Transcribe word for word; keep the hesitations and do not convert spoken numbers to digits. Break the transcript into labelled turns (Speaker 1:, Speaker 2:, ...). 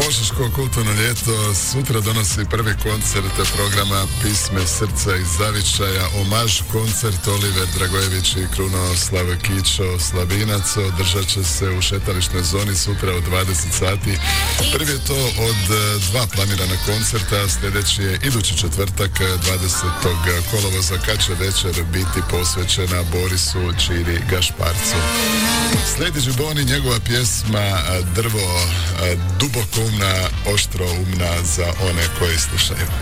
Speaker 1: Požeško kulturno ljeto sutra donosi prvi koncert programa Pisme srca i zavičaja. Omaž koncert Oliver Dragojević i Krunoslav Kićo Slavinac održat će se u šetališnoj zoni sutra u dvadeset sati. Prvi je to od dva planirana koncerta, sljedeći je idući četvrtak dvadesetog kolovoza kad će večer biti posvećena Borisu Čiri Gašparcu. Slijedi Džiboni, njegova pjesma Drvo, duboko umna, oštro umna za one koji slušaju.